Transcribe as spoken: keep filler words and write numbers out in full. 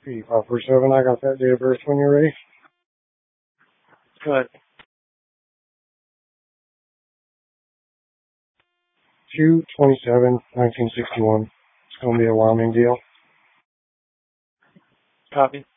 P five four seven, I got that date of birth when you're ready. Good. two twenty-seven nineteen sixty-one. It's going to be a Wyoming deal. Copy.